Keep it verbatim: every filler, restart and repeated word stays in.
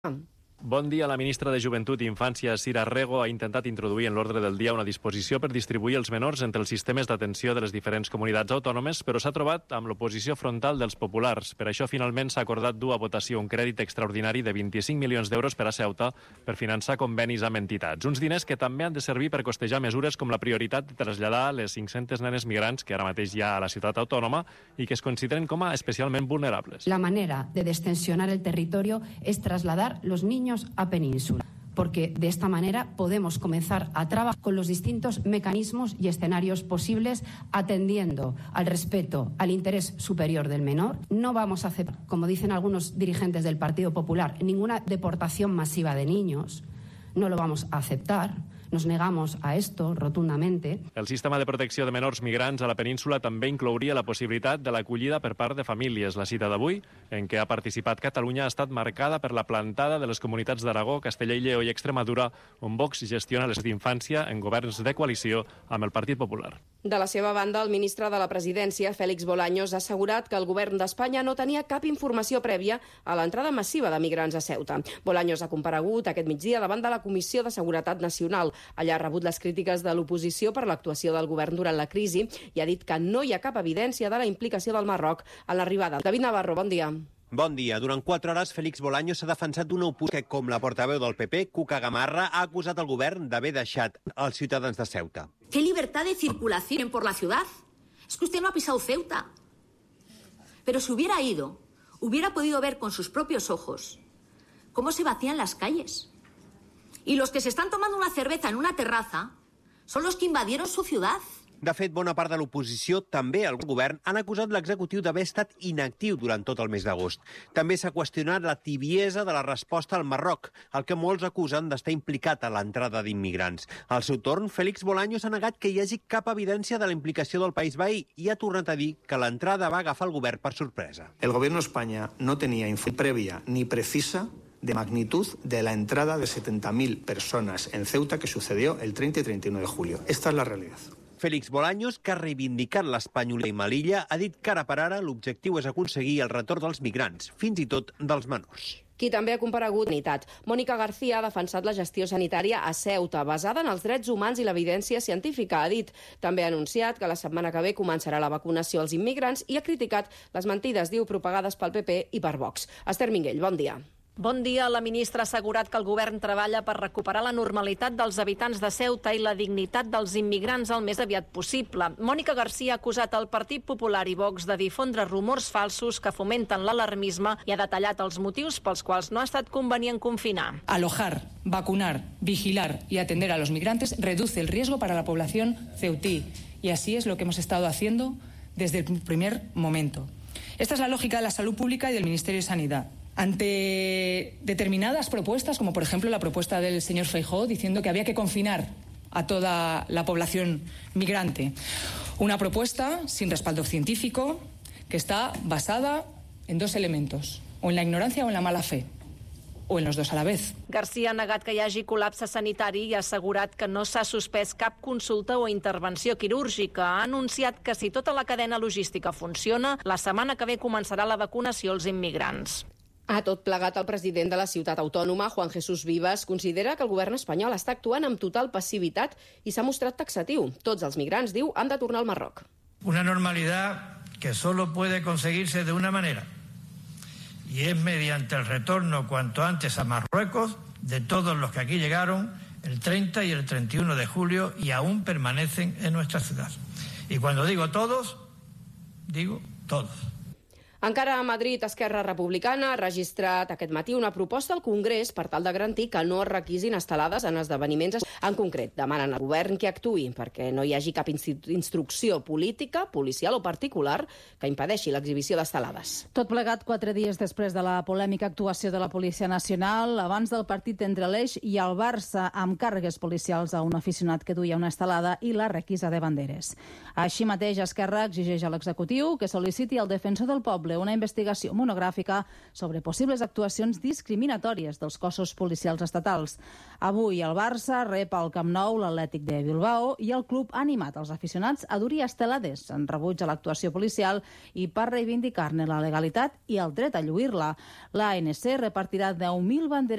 Bon dia. La ministra de Joventut i Infància, Sira Rego, ha intentat introduir en l'ordre del dia una disposició per distribuir els menors entre els sistemes d'atenció de les diferents comunitats autònomes, però s'ha trobat amb l'oposició frontal dels populars. Per això, finalment, s'ha acordat dur a votació un crèdit extraordinari de vint-i-cinc milions d'euros per a Ceuta per finançar convenis amb entitats. Uns diners que també han de servir per costejar mesures com la prioritat de traslladar les cinc-centes nenes migrants que ara mateix hi ha a la ciutat autònoma i que es consideren com a especialment vulnerables. La manera de destensionar el territorio es trasladar los niños a Península, porque de esta manera podemos comenzar a trabajar con los distintos mecanismos y escenarios posibles, atendiendo al respeto al interés superior del menor. No vamos a aceptar, como dicen algunos dirigentes del Partido Popular, ninguna deportación masiva de niños. No lo vamos a aceptar. Nos negamos a esto rotundamente. El sistema de protecció de menors migrants a la península també inclouria la possibilitat de l'acollida per part de famílies. La cita d'avui, en què ha participat Catalunya, ha estat marcada per la plantada de les comunitats d'Aragó, Castella i Lleó i Extremadura, on Vox gestiona les d'infància en governs de coalició amb el Partit Popular. De la seva banda, el ministre de la Presidència, Félix Bolaños, ha assegurat que el govern d'Espanya no tenia cap informació prèvia a l'entrada massiva de migrants a Ceuta. Bolaños ha comparegut aquest migdia davant de la Comissió de Seguretat Nacional. Allà ha rebut les crítiques de l'oposició per l'actuació del govern durant la crisi i ha dit que no hi ha cap evidència de la implicació del Marroc en l'arribada. David Navarro, bon dia. Bon dia. Durant quatre hores, Félix Bolaños s'ha defensat d'una oposició que, com la portaveu del P P, Cuca Gamarra, ha acusat el govern d'haver deixat els ciutadans de Ceuta. ¿Qué libertad de circulación por la ciudad? Es que usted no ha pisado Ceuta. Pero si hubiera ido, hubiera podido ver con sus propios ojos cómo se vacían las calles. Y los que se están tomando una cerveza en una terraza son los que invadieron su ciudad. De fet, bona part de l'oposició, també el govern, han acusat l'executiu d'haver estat inactiu durant tot el mes d'agost. També s'ha qüestionat la tibiesa de la resposta al Marroc, el que molts acusen d'estar implicat a l'entrada d'immigrants. Al seu torn, Félix Bolaños ha negat que hi hagi cap evidència de la implicació del país veí i ha tornat a dir que l'entrada va agafar el govern per sorpresa. El gobierno de España no tenía información previa ni precisa de magnitud de la entrada de setenta mil personas en Ceuta que sucedió el treinta y treinta y uno de julio. Esta es la realidad. Félix Bolaños, que ha reivindicat l'Espanyol i Melilla, ha dit que ara per ara l'objectiu és aconseguir el retorn dels migrants, fins i tot dels menors. Qui també ha comparegut en sanitat. Mònica García ha defensat la gestió sanitària a Ceuta, basada en els drets humans i l'evidència científica, ha dit. També ha anunciat que la setmana que ve començarà la vacunació als immigrants i ha criticat les mentides, diu, propagades pel P P i per Vox. Esther Minguell, bon dia. Bon dia. La ministra ha assegurat que el govern treballa per recuperar la normalitat dels habitants de Ceuta i la dignitat dels immigrants el més aviat possible. Mònica García ha acusat el Partit Popular i Vox de difondre rumors falsos que fomenten l'alarmisme i ha detallat els motius pels quals no ha estat convenient confinar. Alojar, vacunar, vigilar y atender a los migrantes reduce el riesgo para la población ceutí. Y así es lo que hemos estado haciendo desde el primer momento. Esta es la lógica de la salud pública y del Ministerio de Sanidad. Ante determinadas propuestas, como por ejemplo la propuesta del señor Feijóo diciendo que había que confinar a toda la población migrante. Una propuesta sin respaldo científico que está basada en dos elementos, o en la ignorancia o en la mala fe, o en los dos a la vez. García ha negat que hi hagi col·lapse sanitari i ha assegurat que no s'ha suspès cap consulta o intervenció quirúrgica. Ha anunciat que si tota la cadena logística funciona, la setmana que ve començarà la vacunació als immigrants. A tot plegat, el president de la ciutat autònoma, Juan Jesús Vivas, considera que el govern espanyol està actuant amb total passivitat i s'ha mostrat taxatiu. Tots els migrants, diu, han de tornar al Marroc. Una normalidad que solo puede conseguirse de una manera, y es mediante el retorno cuanto antes a Marruecos de todos los que aquí llegaron el treinta y el treinta y uno de julio y aún permanecen en nuestra ciudad. Y cuando digo todos, digo todos. Encara a Madrid, Esquerra Republicana ha registrat aquest matí una proposta al Congrés per tal de garantir que no es requisin estelades en esdeveniments. En concret, demanen al govern que actuï perquè no hi hagi cap instrucció política, policial o particular que impedeixi l'exhibició d'estelades. Tot plegat quatre dies després de la polèmica actuació de la Policia Nacional, abans del partit entre l'Eix i el Barça, amb càrregues policials a un aficionat que duia una estelada i la requisa de banderes. Així mateix, Esquerra exigeix a l'executiu que sol·liciti al defensor del poble obre una investigació monogràfica sobre possibles actuacions discriminatòries dels cossos policials estatals. Avui el Barça rep al Camp Nou l'Atlètic de Bilbao i el club ha animat els aficionats a dur-hi estelades en rebuig a l'actuació policial i per reivindicar-ne la legalitat i el dret a lluir-la. L'A N C repartirà deu mil banderes